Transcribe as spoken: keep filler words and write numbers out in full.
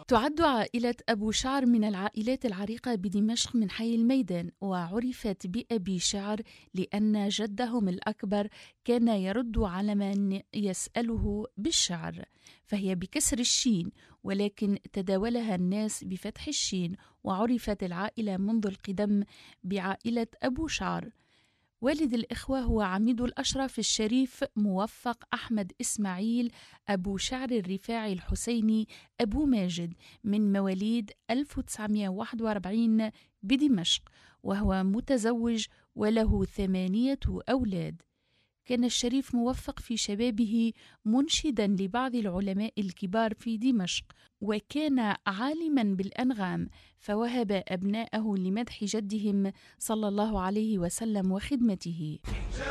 تعد عائلة أبو شعر من العائلات العريقة بدمشق من حي الميدان، وعرفت بأبي شعر لأن جدهم الأكبر كان يرد على من يسأله بالشعر، فهي بكسر الشين، ولكن تداولها الناس بفتح الشين، وعرفت العائلة منذ القدم بعائلة أبو شعر. والد الإخوة هو عميد الأشرف الشريف موفق أحمد إسماعيل أبو شعر الرفاعي الحسيني أبو ماجد، من مواليد ألف وتسعمائة وواحد وأربعين بدمشق، وهو متزوج وله ثمانية أولاد. كان الشريف موفق في شبابه منشدا لبعض العلماء الكبار في دمشق، وكان عالما بالأنغام، فوهب أبناءه لمدح جدهم صلى الله عليه وسلم وخدمته.